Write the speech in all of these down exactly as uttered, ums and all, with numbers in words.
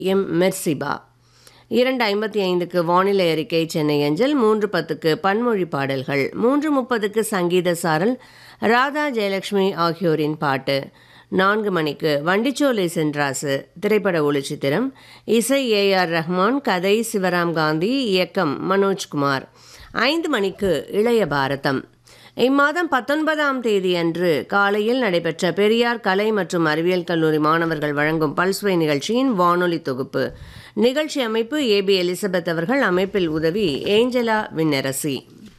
M Mersiba. இரண்டு ஐம்பத்தி ஐந்துக்கு வானிலை அறிக்கை சென்னை அஞ்சல். மூன்று பத்துக்கு பன்மொழி பாடல்கள். மூன்று முப்பதுக்கு சங்கீத சாரல் ராதா ஜெயலட்சுமி ஆகியோரின் பாட்டு. நான்கு மணிக்கு வண்டிச்சோலை சென்றாசு திரைப்பட ஒளிச்சித்திரம். இசை ஏ ஆர் ரஹ்மான், கதை சிவராம் காந்தி, இயக்கம் மனோஜ்குமார். ஐந்து மணிக்கு இளைய பாரதம். இம்மாதம் பத்தொன்பதாம் தேதி அன்று காலையில் நடைபெற்ற பெரியார் கலை மற்றும் அறிவியல் கல்லூரி மாணவர்கள் வழங்கும் பல்சுவை நிகழ்ச்சியின் வானொலி தொகுப்பு. நிகழ்ச்சி அமைப்பு ஏ பி எலிசபெத் அவர்கள். அமைப்பில் உதவி ஏஞ்சலா விண்ணரசி.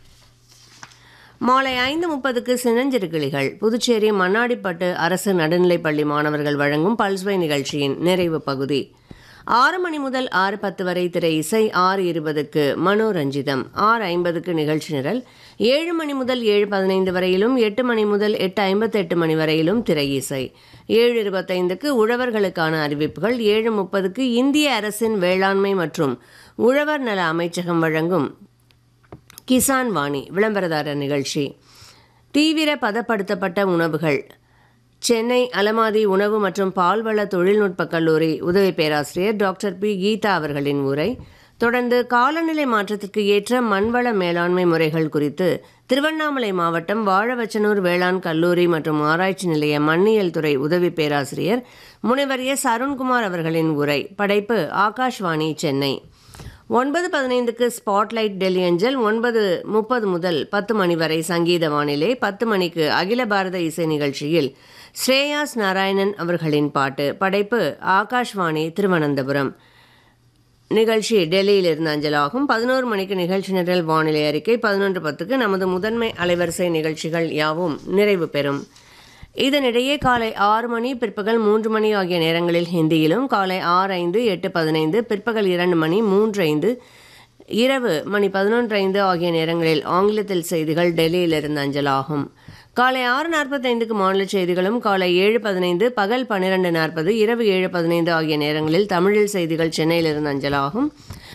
மாலை ஐந்து முப்பதுக்கு சின்னஞ்சிறுகிளிகள். புதுச்சேரி மண்ணாடிப்பட்டு அரசு நடுநிலைப்பள்ளி மாணவர்கள் வழங்கும் பல்சுவை நிகழ்ச்சியின் நிறைவு பகுதி. ஆறு மணி முதல் ஆறு பத்து வரை திரை இசை. ஆறு இருபதுக்கு மனோரஞ்சிதம். ஆறு ஐம்பதுக்கு நிகழ்ச்சி நிரல். ஏழு மணி முதல் ஏழு பதினைந்து வரையிலும் எட்டு மணி முதல் எட்டு ஐம்பத்தி எட்டு மணி வரையிலும் திரை இசை. ஏழு இருபத்தைந்துக்கு உழவர்களுக்கான அறிவிப்புகள். ஏழு முப்பதுக்கு இந்திய அரசின் வேளாண்மை மற்றும் உழவர் நல அமைச்சகம் வழங்கும் கிசான் வாணி விளம்பரதாரர் நிகழ்ச்சி. தீவிர பதப்படுத்தப்பட்ட உணவுகள். சென்னை அலமாதி உணவு மற்றும் பால்வள தொழில்நுட்ப கல்லூரி உதவி பேராசிரியர் டாக்டர் பி கீதா அவர்களின் உரை. தொடர்ந்து காலநிலை மாற்றத்திற்கு ஏற்ற மண்வள மேலாண்மை முறைகள் குறித்து திருவண்ணாமலை மாவட்டம் வாழவச்சனூர் வேளாண் கல்லூரி மற்றும் ஆராய்ச்சி நிலைய மண்ணியல் துறை உதவி பேராசிரியர் முனைவர் எஸ் அருண்குமார் அவர்களின் உரை. படைப்பு ஆகாஷ்வாணி சென்னை. ஒன்பது பதினைந்துக்கு ஸ்பாட்லைட் டெல்லி அஞ்சல். ஒன்பது முப்பது முதல் பத்து மணி வரை சங்கீத வானிலை. பத்து மணிக்கு அகில பாரத இசை நிகழ்ச்சியில் ஸ்ரேயாஸ் நாராயணன் அவர்களின் பாட்டு. படைப்பு ஆகாஷ்வாணி திருவனந்தபுரம். நிகழ்ச்சி டெல்லியிலிருந்து அஞ்சலாகும். பதினோரு மணிக்கு நிகழ்ச்சி நிரல் வானிலை அறிக்கை. பதினொன்று பத்துக்கு நமது முதன்மை அலைவரிசை நிகழ்ச்சிகள் யாவும் நிறைவு பெறும். இதனிடையே காலை ஆறு மணி பிற்பகல் மூன்று மணி ஆகிய நேரங்களில் ஹிந்தியிலும், காலை ஆறு ஐந்து எட்டு பதினைந்து பிற்பகல் இரண்டு மணி மூன்று ஐந்து இரவு மணி பதினொன்று ஐந்து ஆகிய நேரங்களில் ஆங்கிலத்தில் செய்திகள் டெல்லியிலிருந்து அஞ்சலாகும். காலை ஆறு நாற்பத்தைந்துக்கு மாநில செய்திகளும், காலை ஏழு பதினைந்து பகல் பன்னிரெண்டு நாற்பது இரவு ஏழு பதினைந்து ஆகிய நேரங்களில் தமிழில் செய்திகள் சென்னையிலிருந்து அஞ்சலாகும்.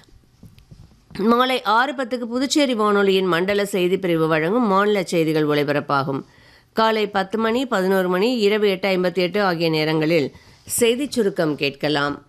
மாலை ஆறு பத்துக்கு புதுச்சேரி வானொலியின் மண்டல செய்தி பிரிவு வழங்கும் மாநில செய்திகள் ஒலிபரப்பாகும். காலை பத்து மணி பதினோரு மணி இரவு எட்டு ஐம்பத்தி எட்டு ஆகிய நேரங்களில் செய்திச் சுருக்கம் கேட்கலாம்.